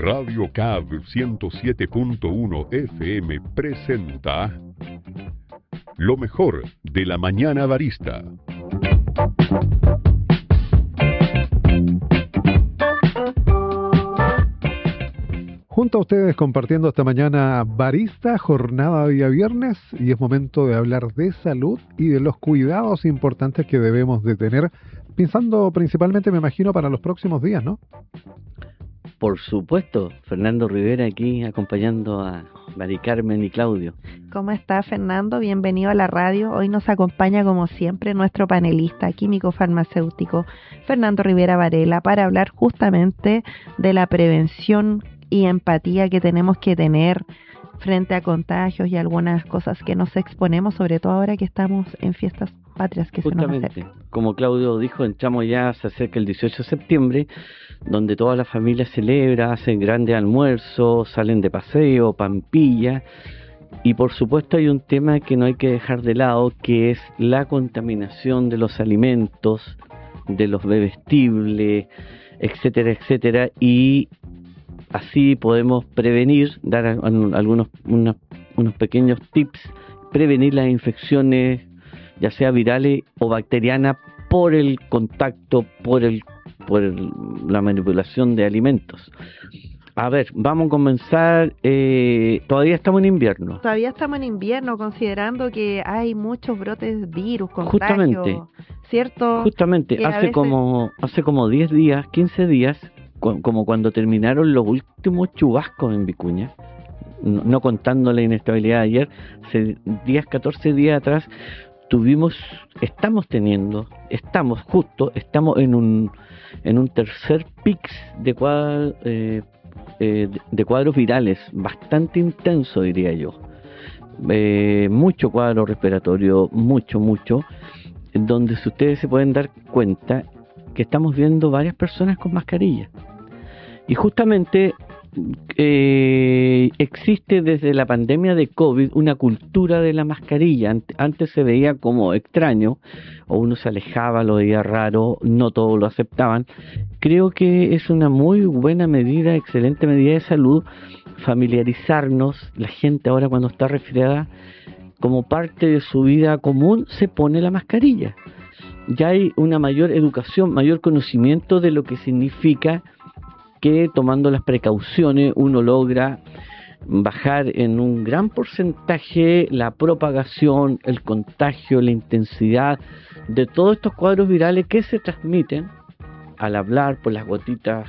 Radio CAB 107.1 FM presenta lo mejor de la mañana barista. Junto a ustedes compartiendo esta mañana barista, jornada día viernes, y es momento de hablar de salud y de los cuidados importantes que debemos de tener, pensando principalmente, me imagino, para los próximos días, ¿no? Por supuesto, Fernando Rivera aquí acompañando a Mari Carmen y Claudio. ¿Cómo está, Fernando? Bienvenido a la radio. Hoy nos acompaña, como siempre, nuestro panelista químico farmacéutico, Fernando Rivera Varela, para hablar justamente de la prevención y empatía que tenemos que tener frente a contagios y algunas cosas que nos exponemos, sobre todo ahora que estamos en fiestas patrias que Justamente, se nos acercan. Como Claudio dijo, entramos ya, se acerca el 18 de septiembre, donde toda la familia celebra, hacen grandes almuerzos, salen de paseo, pampilla, y por supuesto hay un tema que no hay que dejar de lado, que es la contaminación de los alimentos, de los bebestibles, etcétera, etcétera, y así podemos prevenir, dar unos pequeños tips, prevenir las infecciones, ya sea virales o bacterianas, por el contacto, por la manipulación de alimentos. A ver, vamos a comenzar. Todavía estamos en invierno. Todavía estamos en invierno, considerando que hay muchos brotes de virus, Justamente, contagios, ¿cierto? Justamente, hace como 10 días, 15 días, como cuando terminaron los últimos chubascos en Vicuña, no contando la inestabilidad de ayer, 14 días atrás, estamos en un tercer pic de cuadros virales, bastante intenso, diría yo. Mucho cuadro respiratorio, mucho, donde ustedes se pueden dar cuenta que estamos viendo varias personas con mascarilla. Y justamente existe desde la pandemia de COVID una cultura de la mascarilla. Antes se veía como extraño, o uno se alejaba, lo veía raro, no todos lo aceptaban. Creo que es una muy buena medida, excelente medida de salud, familiarizarnos. La gente ahora, cuando está resfriada, como parte de su vida común, se pone la mascarilla. Ya hay una mayor educación, mayor conocimiento de lo que significa, que tomando las precauciones uno logra bajar en un gran porcentaje la propagación, el contagio, la intensidad de todos estos cuadros virales que se transmiten al hablar por las gotitas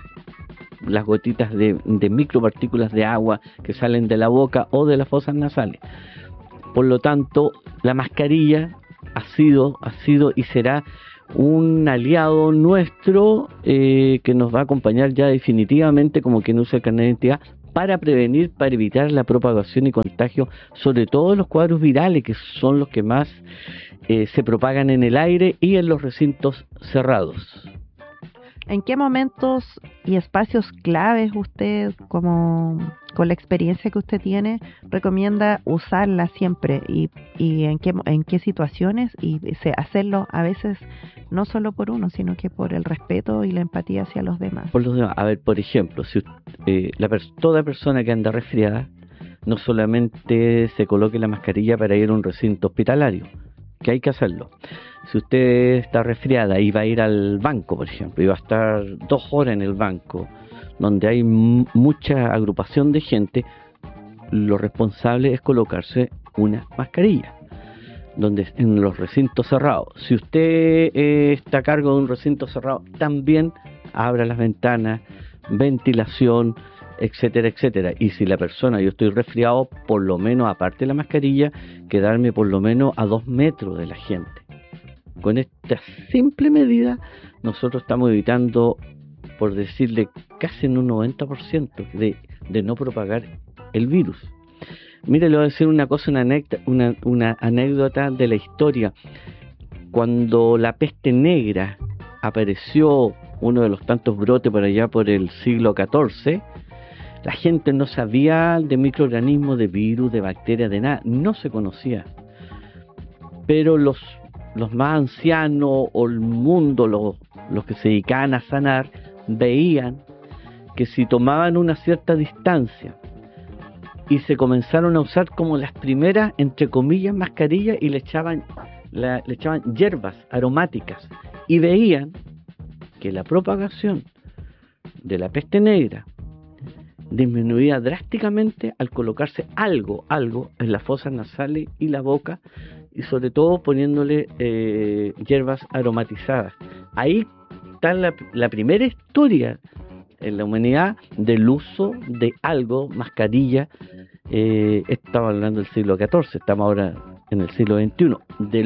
de micropartículas de agua que salen de la boca o de las fosas nasales. Por lo tanto, la mascarilla ha sido y será un aliado nuestro que nos va a acompañar ya definitivamente, como quien usa el carnet de identidad, para prevenir, para evitar la propagación y contagio, sobre todo los cuadros virales, que son los que más se propagan en el aire y en los recintos cerrados. ¿En qué momentos y espacios claves usted, como con la experiencia que usted tiene, recomienda usarla siempre y en qué situaciones, y hacerlo a veces no solo por uno, sino que por el respeto y la empatía hacia los demás? A ver, por ejemplo, si toda persona que anda resfriada no solamente se coloque la mascarilla para ir a un recinto hospitalario, que hay que hacerlo. Si usted está resfriada y va a ir al banco, por ejemplo, y va a estar 2 horas en el banco, donde hay mucha agrupación de gente, lo responsable es colocarse una mascarilla, en los recintos cerrados. Si usted está a cargo de un recinto cerrado, también abra las ventanas, ventilación, etcétera, etcétera. Y si la persona, yo estoy resfriado, por lo menos, aparte de la mascarilla, quedarme por lo menos a 2 metros de la gente. Con esta simple medida, nosotros estamos evitando, por decirle, casi en un 90% de no propagar el virus. Mire, le voy a decir una cosa, una anécdota de la historia. Cuando la peste negra apareció, uno de los tantos brotes por allá por el siglo XIV, la gente no sabía de microorganismos, de virus, de bacterias, de nada, no se conocía. Pero los más ancianos o el mundo, los que se dedicaban a sanar, veían que si tomaban una cierta distancia y se comenzaron a usar como las primeras, entre comillas, mascarillas, y le echaban hierbas aromáticas, y veían que la propagación de la peste negra disminuía drásticamente al colocarse algo en las fosas nasales y la boca, y sobre todo poniéndole hierbas aromatizadas. Ahí está la primera historia en la humanidad del uso de algo, mascarilla. Estamos hablando del siglo XIV, estamos ahora en el siglo XXI,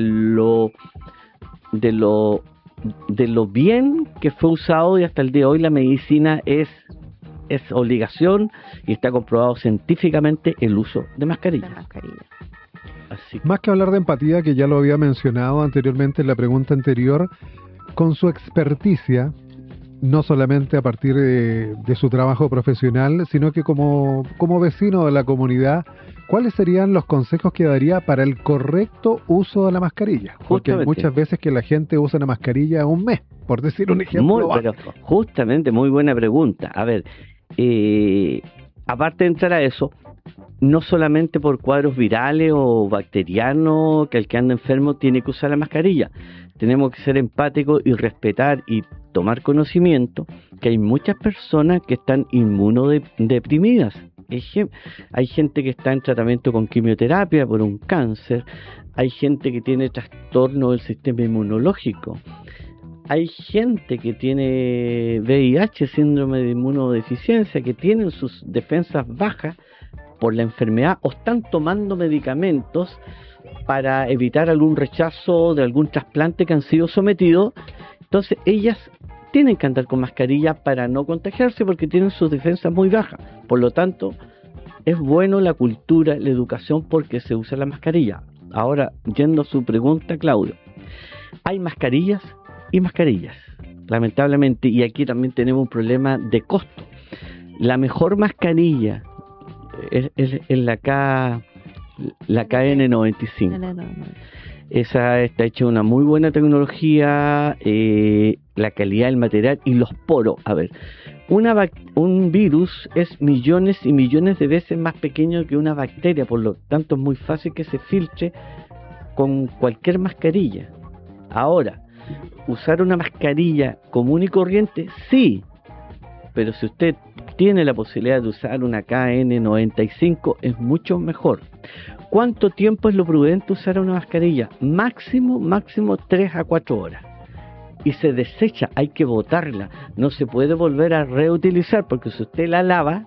de lo bien que fue usado, y hasta el día de hoy la medicina es obligación y está comprobado científicamente el uso de mascarillas. Así que, más que hablar de empatía, que ya lo había mencionado anteriormente en la pregunta anterior, con su experticia, no solamente a partir de su trabajo profesional, sino que como vecino de la comunidad, ¿cuáles serían los consejos que daría para el correcto uso de la mascarilla? Porque hay muchas veces que la gente usa la mascarilla un mes, por decir un ejemplo. Pero justamente, muy buena pregunta. A ver, aparte de entrar a eso, no solamente por cuadros virales o bacterianos, que el que anda enfermo tiene que usar la mascarilla. Tenemos que ser empáticos y respetar y tomar conocimiento que hay muchas personas que están inmunodeprimidas. Hay gente que está en tratamiento con quimioterapia por un cáncer, hay gente que tiene trastorno del sistema inmunológico, hay gente que tiene VIH, síndrome de inmunodeficiencia, que tienen sus defensas bajas por la enfermedad o están tomando medicamentos para evitar algún rechazo de algún trasplante que han sido sometidos. Entonces ellas tienen que andar con mascarilla para no contagiarse porque tienen sus defensas muy bajas. Por lo tanto, es bueno la cultura, la educación, porque se usa la mascarilla. Ahora, yendo a su pregunta, Claudio, hay mascarillas y mascarillas, lamentablemente, y aquí también tenemos un problema de costo. La mejor mascarilla es la KN95. Esa está hecha de una muy buena tecnología, la calidad del material y los poros. A ver, un virus es millones y millones de veces más pequeño que una bacteria, por lo tanto es muy fácil que se filtre con cualquier mascarilla. Ahora, usar una mascarilla común y corriente, sí, pero si usted tiene la posibilidad de usar una KN95 es mucho mejor. ¿Cuánto tiempo es lo prudente usar una mascarilla? Máximo 3 a 4 horas. Y se desecha, hay que botarla. No se puede volver a reutilizar porque si usted la lava,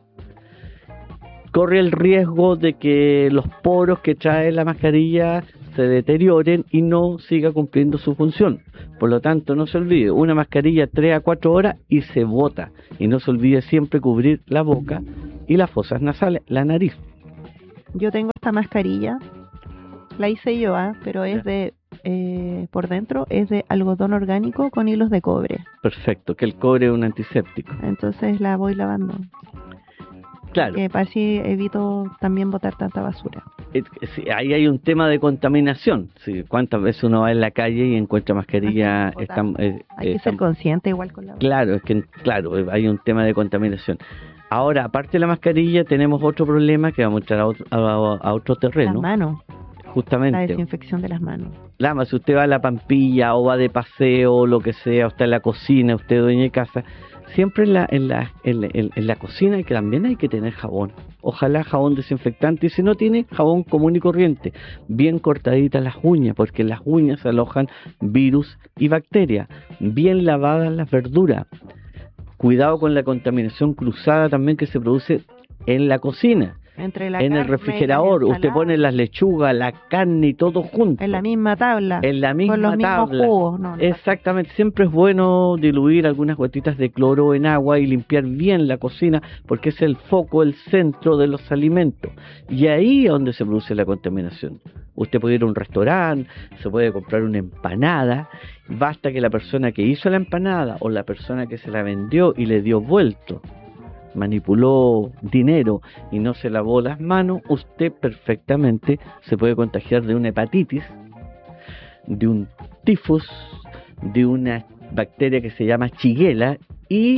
corre el riesgo de que los poros que trae la mascarilla se deterioren y no siga cumpliendo su función. Por lo tanto, no se olvide, una mascarilla 3 a 4 horas y se bota. Y no se olvide siempre cubrir la boca y las fosas nasales, la nariz. Yo tengo esta mascarilla, la hice yo, pero es de, por dentro, es de algodón orgánico con hilos de cobre. Perfecto, que el cobre es un antiséptico. Entonces la voy lavando. Claro. Para así evito también botar tanta basura. Sí, ahí hay un tema de contaminación. Sí, ¿cuántas veces uno va en la calle y encuentra mascarilla? Hay que ser consciente igual con la basura. Claro, hay un tema de contaminación. Ahora, aparte de la mascarilla, tenemos otro problema que vamos a entrar a otro terreno. Las manos. Justamente. La desinfección de las manos. Claro, si usted va a la Pampilla o va de paseo o lo que sea, o está en la cocina, usted dueña de casa, siempre en la cocina que también hay que tener jabón. Ojalá jabón desinfectante, y si no tiene, jabón común y corriente. Bien cortaditas las uñas, porque en las uñas se alojan virus y bacterias. Bien lavadas las verduras. Cuidado con la contaminación cruzada también que se produce en la cocina. En el refrigerador, usted pone las lechugas, la carne y todo junto. En la misma tabla. Con los mismos jugos. No. Exactamente, siempre es bueno diluir algunas gotitas de cloro en agua y limpiar bien la cocina, porque es el foco, el centro de los alimentos. Y ahí es donde se produce la contaminación. Usted puede ir a un restaurante, se puede comprar una empanada, basta que la persona que hizo la empanada o la persona que se la vendió y le dio vuelto, manipuló dinero y no se lavó las manos, usted perfectamente se puede contagiar de una hepatitis, de un tifus, de una bacteria que se llama Shigella, y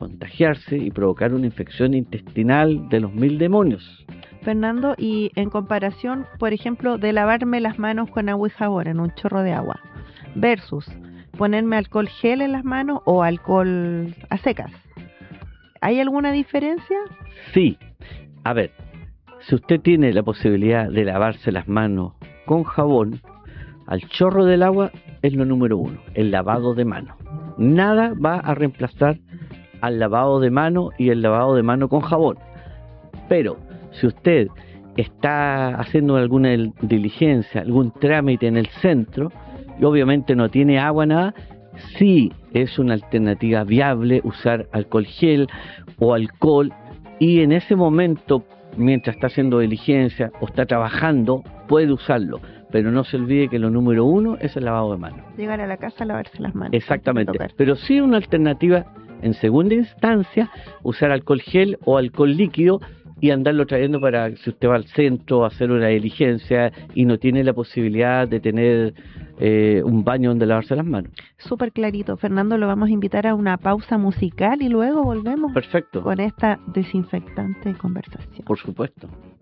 contagiarse y provocar una infección intestinal de los 1000 demonios. Fernando, y en comparación, por ejemplo, de lavarme las manos con agua y jabón en un chorro de agua versus ponerme alcohol gel en las manos o alcohol a secas, ¿hay alguna diferencia? Sí. A ver, si usted tiene la posibilidad de lavarse las manos con jabón, al chorro del agua es lo número 1, el lavado de manos. Nada va a reemplazar al lavado de mano y el lavado de mano con jabón. Pero si usted está haciendo alguna diligencia, algún trámite en el centro y obviamente no tiene agua, nada, sí es una alternativa viable usar alcohol gel o alcohol, y en ese momento, mientras está haciendo diligencia o está trabajando, puede usarlo. Pero no se olvide que lo número 1 es el lavado de manos. Llegar a la casa a lavarse las manos. Exactamente. Pero sí una alternativa, en segunda instancia, usar alcohol gel o alcohol líquido y andarlo trayendo para si usted va al centro a hacer una diligencia y no tiene la posibilidad de tener un baño donde lavarse las manos. Súper clarito. Fernando, lo vamos a invitar a una pausa musical y luego volvemos. Perfecto. Con esta desinfectante conversación. Por supuesto.